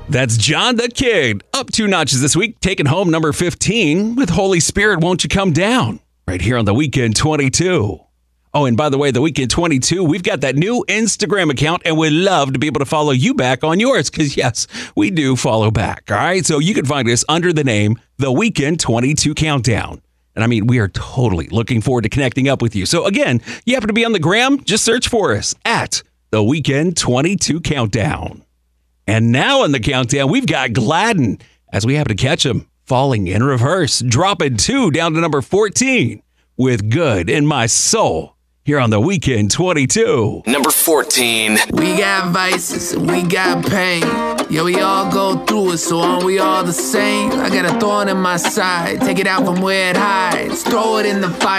That's John the Kid, up 2 notches this week, taking home number 15 with Holy Spirit, Won't You Come Down, right here on the Weekend 22. Oh, and by the way, the Weekend 22, we've got that new Instagram account, and we'd love to be able to follow you back on yours, because yes, we do follow back, all right? So you can find us under the name The Weekend 22 Countdown. And I mean, we are totally looking forward to connecting up with you. So again, you happen to be on the gram, just search for us at The Weekend 22 Countdown. And now in the countdown, we've got Gladden, as we happen to catch him falling in reverse, dropping 2 down to number 14 with Good in My Soul here on the Weekend 22. Number 14. We got vices and we got pain. Yeah, we all go through it, so aren't we all the same? I got a thorn in my side, take it out from where it hides, throw it in the fire.